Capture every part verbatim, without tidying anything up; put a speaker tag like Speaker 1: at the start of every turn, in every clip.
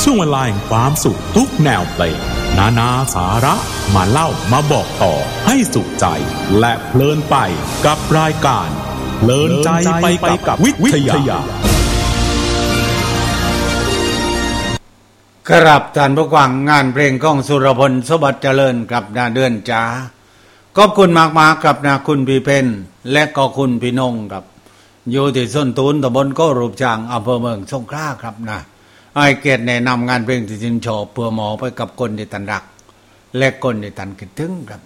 Speaker 1: ช่วงเวลาแห่งความสุขทุกแนวเพลงนานาสาระมาเล่ามาบอกต่อให้สุขใจและเพลินไปกับรายการเพลินใจไปกับวิทยา
Speaker 2: ครับท่านผู้ฟังงานเพลงของสุรพลสบัติเจริญกับนาเดือนจ๋าขอบคุณมากๆกับนาคุณพี่เพนและก็คุณพี่นงครับอยู่ที่ส้นตูนตำบลโกรูปจางอำเภอเมืองสงขลาครับนะให้เกียรติแนะนำงานเพลงที่ชื่นชอบเพื่อหมอไปกับคนที่ตันรักและคนที่ตันคิดถึงครับ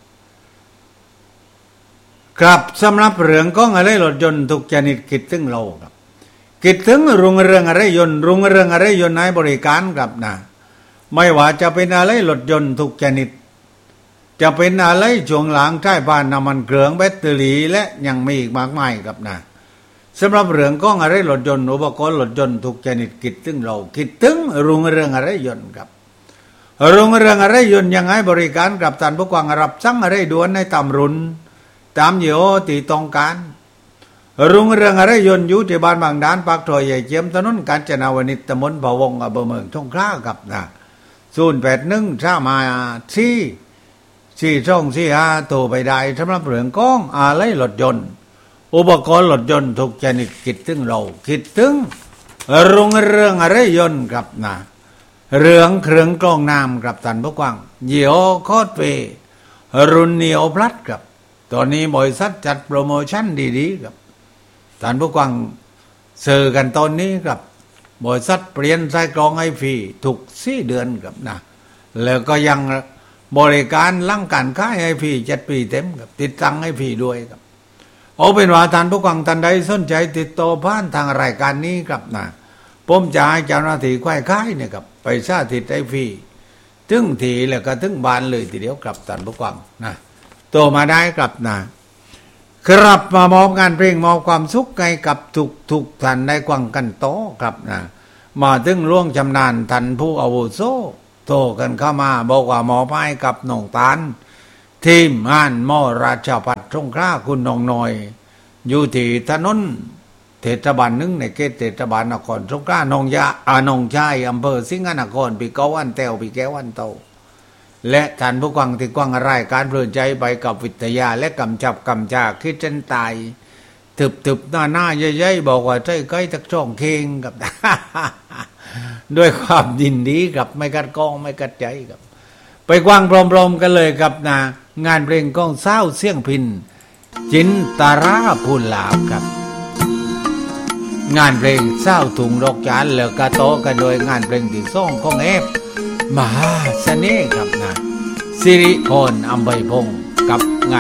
Speaker 2: นะครับสำหรับเรื่องของอะไรรถยนต์ทุกชนิดคิดถึงเราครับคิดถึงรุ่งเรืองอะไรยนต์รุ่งเรืองอะไรยนต์ให้บริการครับนะไม่ว่าจะเป็นอะไรรถยนต์ทุกชนิดจะเป็นอะไรช่วงหลังใช้บ้านน้ำมันเครื่องแบตเตอรี่และยังมีอีกมากมายครับนะสำหรับเรื่องของอะไรรถยนต์อุปกรณ์รถยนต์ทุกชนิดคิดถึงเราคิดถึงรุ่งเรืองอะไรยนต์ครับรุ่งเรืองอะไรยนต์ยังให้บริการกับท่านผู้ฟังรับสั่งอะไรด่วนในตามรุ่นตามยี่ห้อที่ต้องการรุ่งเรืองอะไรยนต์อยู่ที่บ้านบางด่านปากซอยใหญ่เจียมถนนกาญจนาวนิชตำบลพะวงอำเภอเมืองสงขลาครับนะศูนย์แปดหนึ่งสามห้าสี่สี่สองสี่ห้าโทรไปได้สำหรับเรื่องของอะไรรถยนต์อุปกรณ์รถยนต์ทุกชนิดคิดถึงเราคิดถึงรุ่งเรืองอะไรยนต์ครับนะเรื่องเครื่องกรองน้ำครับท่านผู้ฟังยี่ห้อคอสเวย์รุ่นเนียวพลัดครับตอนนี้บริษัทจัดโปรโมชั่นดีๆครับท่านผู้ฟังซื้อกันตอนนี้ครับบริษัทเปลี่ยนสายกรองให้ฟรีทุกสี่เดือนครับนะแล้วก็ยังบริการหลังการขายให้ฟรีเจ็ดปีเต็มครับติดตั้งให้ฟรีด้วยครับเอาเป็นว่าท่านผู้ฟังท่านใดสนใจติดต่อผ่านทางรายการนี้ครับนะผมจะให้เจ้าหน้าที่ควายขายเนี่ยครับไปสาธิตให้ฟรีถึงทีแล้วก็ถึงบ้านเลยทีเดียวครับท่านผู้ฟังนะโทรมาได้ครับนะครับมามอบงานเพลงมอบความสุขให้กับทุกทุกท่านได้กวังกันโตครับนะมาถึงล่วงชำนาญท่านผู้อาวุโสโทรกันเข้ามาบอกว่าหมอไม้กับน้องตาลทีมงานหมอราชภัฏสงขลาคุณน้องน้อยอยู่ที่ถนนเทศบาลหนึ่งในเขตเทศบาลนครสงขลาหนองยาอ่าหนองชายอำเภอสิงห์นครปีเก้าวันแต้วปีแก้ววันโตและท่านผู้ฟังที่กว้างรายการเพลินใจไปกับวิทยาและกำจับกำจากคิดเส้นตายถึบๆหน้าหน้าใหญ่ๆบอกว่าใจใกล้ตักช่องเคงกับ ด้วยความยินดีกับไม่กัดกองไม่กัดใจกับไปกว้างพร้อมๆกันเลยกับนะงานเพลงก้องเศร้าเสียงพินจินตราพูนลาบครับงานเพลงเศร้าถุงดอกจานแล้วก็โตกันโดยงานเพลงที่ส่งของเอฟมหาเสน่ห์ครับนะสิริพรอำไพพงศ์กับงาน